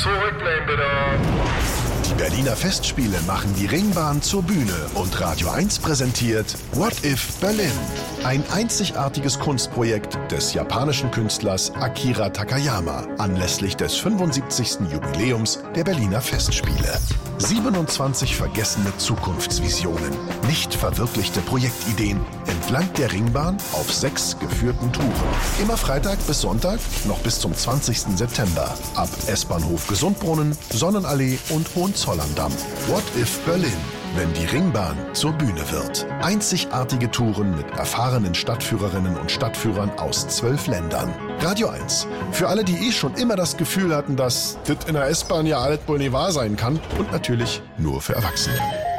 Zurücklehnen bitte. Die Berliner Festspiele machen die Ringbahn zur Bühne und Radio 1 präsentiert What If Berlin? Ein einzigartiges Kunstprojekt des japanischen Künstlers Akira Takayama anlässlich des 75. Jubiläums der Berliner Festspiele. 27 vergessene Zukunftsvisionen, nicht verwirklichte Projektideen entlang der Ringbahn auf 6 geführten Touren. Immer Freitag bis Sonntag, noch bis zum 20. September. Ab S-Bahnhof Gesundbrunnen, Sonnenallee und Hohenzollern-Damm. What if Berlin? Wenn die Ringbahn zur Bühne wird. Einzigartige Touren mit erfahrenen Stadtführerinnen und Stadtführern aus 12 Ländern. Radio 1. Für alle, die schon immer das Gefühl hatten, dass das in der S-Bahn ja alles wohl nicht wahr sein kann. Und natürlich nur für Erwachsene.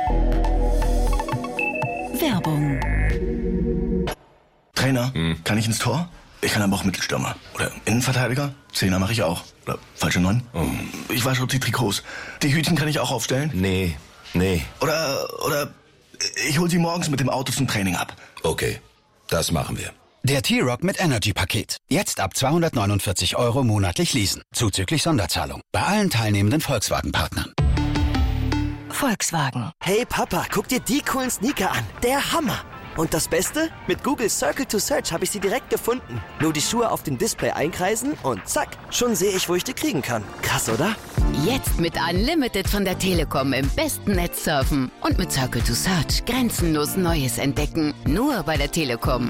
Werbung. Trainer, kann ich ins Tor? Ich kann aber auch Mittelstürmer. Oder Innenverteidiger? Zehner mache ich auch. Oder falsche 9? Ich wasche auch die Trikots. Die Hütchen kann ich auch aufstellen? Nee. Oder ich hol sie morgens mit dem Auto zum Training ab. Okay, das machen wir. Der T-Rock mit Energy-Paket. Jetzt ab 249 € monatlich leasen. Zuzüglich Sonderzahlung. Bei allen teilnehmenden Volkswagen-Partnern. Volkswagen. Hey Papa, guck dir die coolen Sneaker an. Der Hammer. Und das Beste? Mit Google Circle to Search habe ich sie direkt gefunden. Nur die Schuhe auf dem Display einkreisen und zack, schon sehe ich, wo ich die kriegen kann. Krass, oder? Jetzt mit Unlimited von der Telekom im besten Netz surfen. Und mit Circle to Search grenzenlos Neues entdecken. Nur bei der Telekom.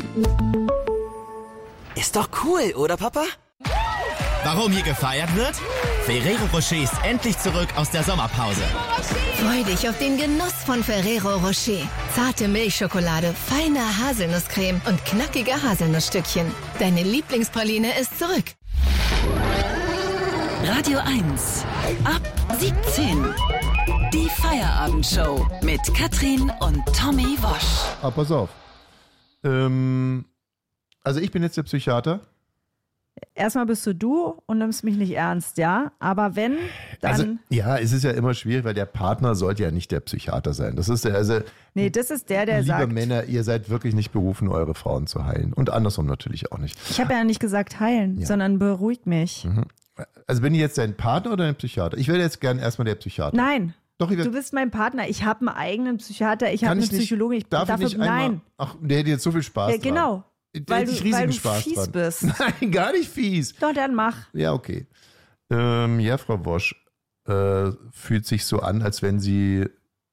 Ist doch cool, oder Papa? Warum hier gefeiert wird? Ferrero Rocher ist endlich zurück aus der Sommerpause. Freu dich auf den Genuss von Ferrero Rocher. Zarte Milchschokolade, feine Haselnusscreme und knackige Haselnussstückchen. Deine Lieblingspraline ist zurück. Radio 1. Ab 17. Die Feierabendshow mit Katrin und Tommy Wosch. Ah, pass auf. Also ich bin jetzt der Psychiater. Erstmal bist du und nimmst mich nicht ernst, ja? Aber wenn, dann... Also, ja, es ist ja immer schwierig, weil der Partner sollte ja nicht der Psychiater sein. Das ist Nee, das ist der sagt... Liebe Männer, ihr seid wirklich nicht berufen, eure Frauen zu heilen. Und andersrum natürlich auch nicht. Ich habe ja nicht gesagt heilen, sondern beruhigt mich. Mhm. Also bin ich jetzt dein Partner oder dein Psychiater? Ich wäre jetzt gern erstmal der Psychiater. Nein. Doch, du bist mein Partner. Ich habe einen eigenen Psychiater, ich habe eine Psychologin. Nein. Ach, der hat jetzt so viel Spaß dran. Genau. Weil du fies bist. Nein, gar nicht fies. Doch, dann mach. Ja, okay. Ja, Frau Wosch, fühlt sich so an, als wenn Sie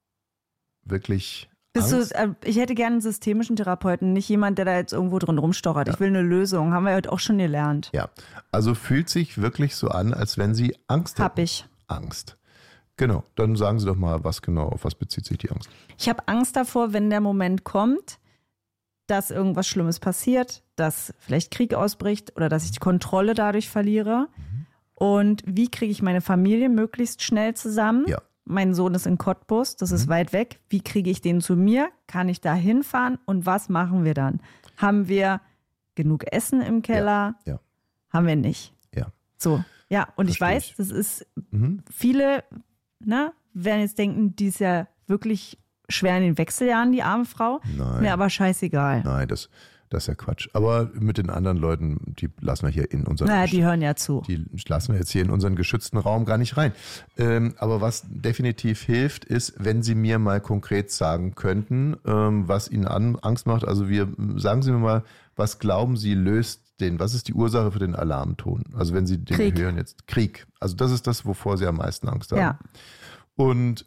wirklich ich hätte gerne einen systemischen Therapeuten, nicht jemand, der da jetzt irgendwo drin rumstochert. Ja. Ich will eine Lösung. Haben wir heute auch schon gelernt. Ja, also fühlt sich wirklich so an, als wenn Sie Angst hätten. Hab ich. Angst. Genau, dann sagen Sie doch mal, auf was bezieht sich die Angst? Ich habe Angst davor, wenn der Moment kommt, dass irgendwas Schlimmes passiert, dass vielleicht Krieg ausbricht oder dass ich die Kontrolle dadurch verliere. Und wie kriege ich meine Familie möglichst schnell zusammen? Ja. Mein Sohn ist in Cottbus, das ist weit weg. Wie kriege ich den zu mir? Kann ich da hinfahren? Und was machen wir dann? Haben wir genug Essen im Keller? Ja. Haben wir nicht. Ja. So, ja. Und ich weiß, das ist viele, werden jetzt denken, die ist ja wirklich schwer in den Wechseljahren, die arme Frau. Nein. Mir aber scheißegal. Nein, das ist ja Quatsch. Aber mit den anderen Leuten, die lassen wir hier in unseren... die hören ja zu. Die lassen wir jetzt hier in unseren geschützten Raum gar nicht rein. Aber was definitiv hilft, ist, wenn Sie mir mal konkret sagen könnten, was Ihnen Angst macht. Also sagen Sie mir mal, was glauben Sie was ist die Ursache für den Alarmton? Also wenn Sie den hören jetzt. Krieg. Also das ist das, wovor Sie am meisten Angst haben. Ja. Und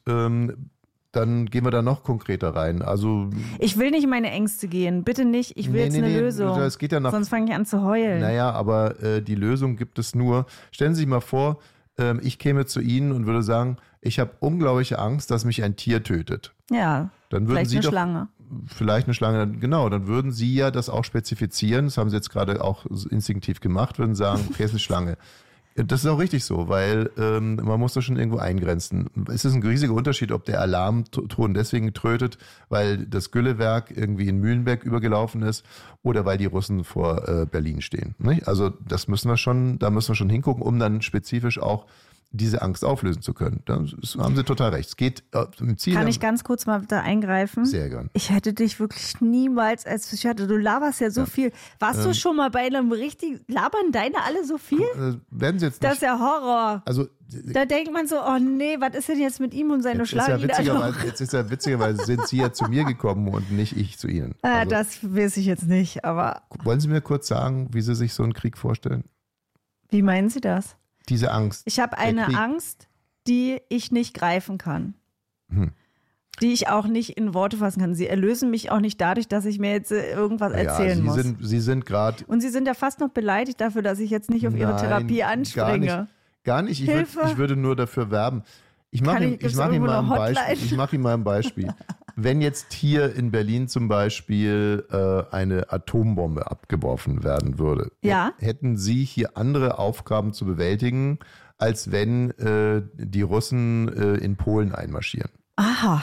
dann gehen wir da noch konkreter rein. Also ich will nicht in meine Ängste gehen. Bitte nicht. Ich will jetzt eine Lösung. Das geht ja sonst fange ich an zu heulen. Naja, aber die Lösung gibt es nur. Stellen Sie sich mal vor, ich käme zu Ihnen und würde sagen, ich habe unglaubliche Angst, dass mich ein Tier tötet. Ja, dann würden vielleicht Sie eine Schlange. Vielleicht eine Schlange, genau. Dann würden Sie ja das auch spezifizieren. Das haben Sie jetzt gerade auch instinktiv gemacht. Würden sagen, okay, es ist eine Schlange. Das ist auch richtig so, weil man muss das schon irgendwo eingrenzen. Es ist ein riesiger Unterschied, ob der Alarmton deswegen trötet, weil das Güllewerk irgendwie in Mühlenberg übergelaufen ist oder weil die Russen vor Berlin stehen. Nicht? Also da müssen wir schon hingucken, um dann spezifisch auch diese Angst auflösen zu können. Da haben Sie total recht. Es geht im Ziel. Kann ich ganz kurz mal da eingreifen? Sehr gern. Ich hätte dich wirklich niemals als Psychiater, du laberst ja so viel. Warst du schon mal bei einem labern deine alle so viel? Werden Sie jetzt nicht. Das ist ja Horror. Also Da denkt man so, oh nee, was ist denn jetzt mit ihm und seine Schlaglieder? Jetzt ist ja witzigerweise, sind Sie ja zu mir gekommen und nicht ich zu Ihnen. Also, das weiß ich jetzt nicht, aber... Wollen Sie mir kurz sagen, wie Sie sich so einen Krieg vorstellen? Wie meinen Sie das? Diese Angst. Ich habe eine Angst, die ich nicht greifen kann. Die ich auch nicht in Worte fassen kann. Sie erlösen mich auch nicht dadurch, dass ich mir jetzt irgendwas erzählen muss. Sie sind gerade... Und Sie sind ja fast noch beleidigt dafür, dass ich jetzt nicht auf Ihre Therapie anspringe. Gar nicht. Ich würde nur dafür werben. Ich mache Ihnen mal ein Beispiel. Wenn jetzt hier in Berlin zum Beispiel eine Atombombe abgeworfen werden würde, hätten Sie hier andere Aufgaben zu bewältigen, als wenn die Russen in Polen einmarschieren. Aha.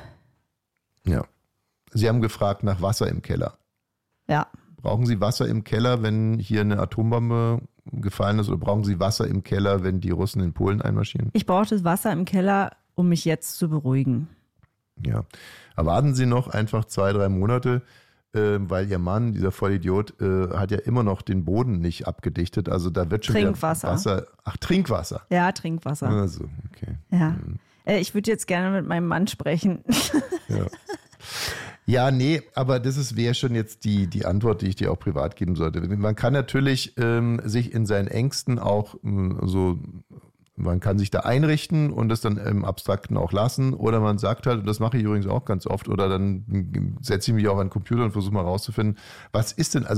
Ja. Sie haben gefragt nach Wasser im Keller. Ja. Brauchen Sie Wasser im Keller, wenn hier eine Atombombe gefallen ist, oder brauchen Sie Wasser im Keller, wenn die Russen in Polen einmarschieren? Ich brauche das Wasser im Keller, um mich jetzt zu beruhigen. Ja. Erwarten Sie noch einfach 2-3 Monate, weil Ihr Mann, dieser Vollidiot, hat ja immer noch den Boden nicht abgedichtet. Also da wird schon Trinkwasser. Wasser. Ach, Trinkwasser. Ja, Trinkwasser. Also, okay. Ja. Ich würde jetzt gerne mit meinem Mann sprechen. Ja. Ja, nee, aber das wäre schon jetzt die Antwort, die ich dir auch privat geben sollte. Man kann natürlich sich in seinen Ängsten auch man kann sich da einrichten und das dann im Abstrakten auch lassen, oder man sagt halt, und das mache ich übrigens auch ganz oft, oder dann setze ich mich auch an den Computer und versuche mal rauszufinden, was ist denn,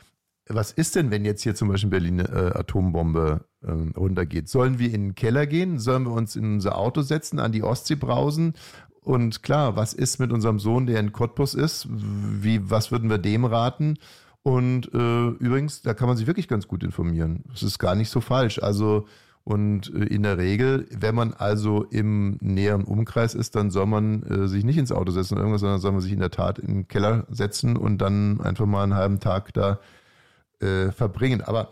wenn jetzt hier zum Beispiel in Berlin eine Atombombe runtergeht? Sollen wir in den Keller gehen? Sollen wir uns in unser Auto setzen, an die Ostsee brausen? Und klar, was ist mit unserem Sohn, der in Cottbus ist? Was würden wir dem raten? Und übrigens, da kann man sich wirklich ganz gut informieren. Das ist gar nicht so falsch. Also, und in der Regel, wenn man also im näheren Umkreis ist, dann soll man sich nicht ins Auto setzen oder irgendwas, sondern soll man sich in der Tat in den Keller setzen und dann einfach mal einen halben Tag da verbringen. Aber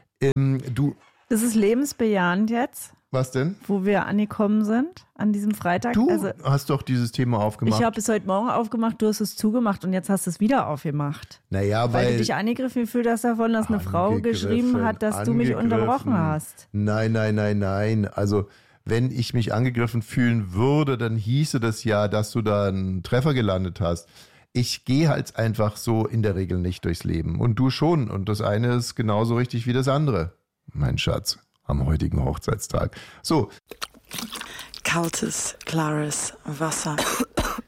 das ist lebensbejahend jetzt. Was denn? Wo wir angekommen sind an diesem Freitag. Du hast doch dieses Thema aufgemacht. Ich habe es heute Morgen aufgemacht, du hast es zugemacht und jetzt hast du es wieder aufgemacht. Naja, weil du dich angegriffen gefühlt hast davon, dass eine Frau geschrieben hat, dass du mich unterbrochen hast. Nein. Also wenn ich mich angegriffen fühlen würde, dann hieße das ja, dass du da einen Treffer gelandet hast. Ich gehe halt einfach so in der Regel nicht durchs Leben. Und du schon. Und das eine ist genauso richtig wie das andere. Mein Schatz. Am heutigen Hochzeitstag. So. Kaltes, klares Wasser.